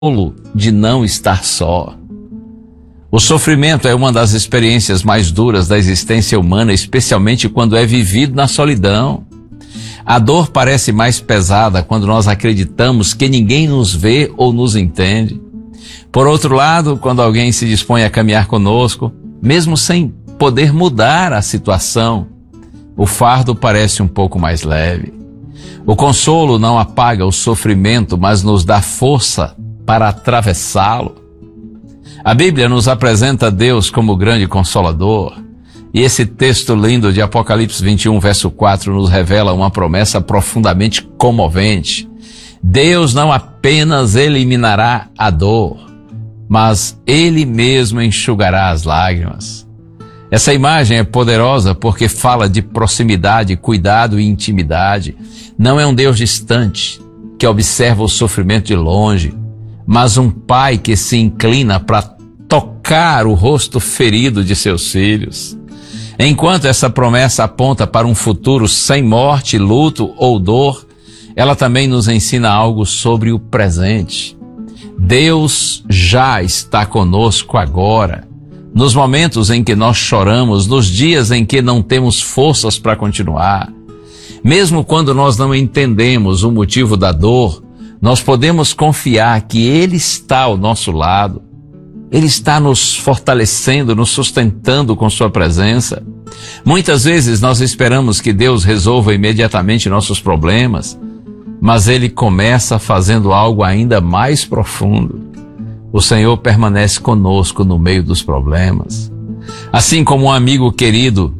de não estar só. O sofrimento é uma das experiências mais duras da existência humana, especialmente quando é vivido na solidão. A dor parece mais pesada quando nós acreditamos que ninguém nos vê ou nos entende. Por outro lado, quando alguém se dispõe a caminhar conosco, mesmo sem poder mudar a situação, o fardo parece um pouco mais leve. O consolo não apaga o sofrimento, mas nos dá força para atravessá-lo. A Bíblia nos apresenta Deus como grande consolador, e esse texto lindo de Apocalipse 21, verso 4, nos revela uma promessa profundamente comovente. Deus não apenas eliminará a dor, mas Ele mesmo enxugará as lágrimas. Essa imagem é poderosa porque fala de proximidade, cuidado e intimidade. Não é um Deus distante, que observa o sofrimento de longe, mas um pai que se inclina para tocar o rosto ferido de seus filhos. Enquanto essa promessa aponta para um futuro sem morte, luto ou dor, ela também nos ensina algo sobre o presente. Deus já está conosco agora, nos momentos em que nós choramos, nos dias em que não temos forças para continuar. Mesmo quando nós não entendemos o motivo da dor, nós podemos confiar que Ele está ao nosso lado. Ele está nos fortalecendo, nos sustentando com sua presença. Muitas vezes nós esperamos que Deus resolva imediatamente nossos problemas, mas Ele começa fazendo algo ainda mais profundo. O Senhor permanece conosco no meio dos problemas. Assim como um amigo querido,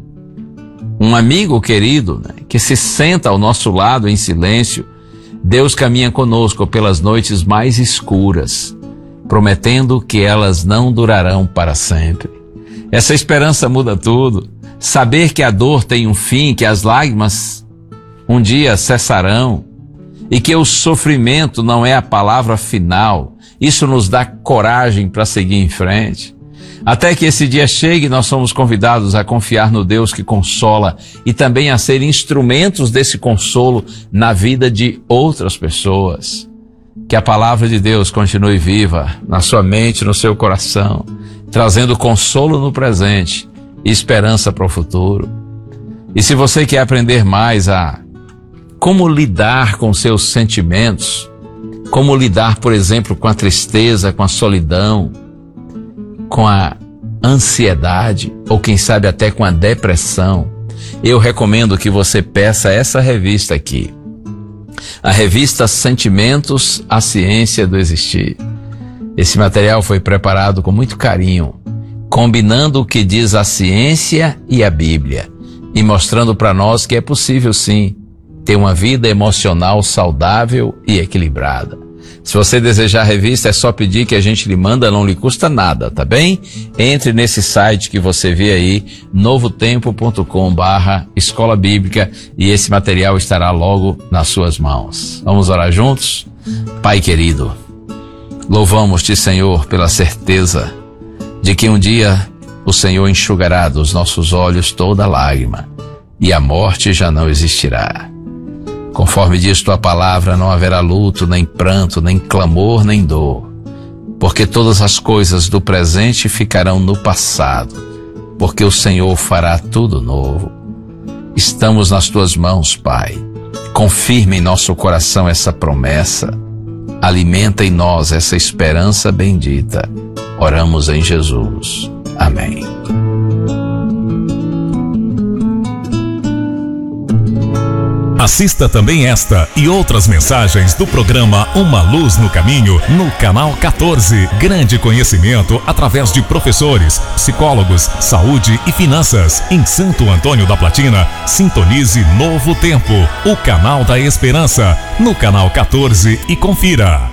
que se senta ao nosso lado em silêncio, Deus caminha conosco pelas noites mais escuras, prometendo que elas não durarão para sempre. Essa esperança muda tudo. Saber que a dor tem um fim, que as lágrimas um dia cessarão e que o sofrimento não é a palavra final, isso nos dá coragem para seguir em frente. Até que esse dia chegue, nós somos convidados a confiar no Deus que consola e também a ser instrumentos desse consolo na vida de outras pessoas. Que a palavra de Deus continue viva na sua mente, no seu coração, trazendo consolo no presente e esperança para o futuro. E se você quer aprender mais a como lidar com seus sentimentos, como lidar, por exemplo, com a tristeza, com a solidão, com a ansiedade, ou quem sabe até com a depressão, eu recomendo que você peça essa revista aqui. A revista Sentimentos, a Ciência do Existir. Esse material foi preparado com muito carinho, combinando o que diz a ciência e a Bíblia, e mostrando para nós que é possível sim ter uma vida emocional saudável e equilibrada. Se você desejar a revista, é só pedir que a gente lhe manda, não lhe custa nada, tá bem? Entre nesse site que você vê aí, novotempo.com/escola bíblica, e esse material estará logo nas suas mãos. Vamos orar juntos? Pai querido, louvamos-te, Senhor, pela certeza de que um dia o Senhor enxugará dos nossos olhos toda lágrima e a morte já não existirá. Conforme diz tua palavra, não haverá luto, nem pranto, nem clamor, nem dor, porque todas as coisas do presente ficarão no passado, porque o Senhor fará tudo novo. Estamos nas tuas mãos, Pai. Confirma em nosso coração essa promessa. Alimenta em nós essa esperança bendita. Oramos em Jesus. Amém. Assista também esta e outras mensagens do programa Uma Luz no Caminho no canal 14. Grande conhecimento através de professores, psicólogos, saúde e finanças. Em Santo Antônio da Platina, sintonize Novo Tempo, o canal da esperança, no canal 14 e confira.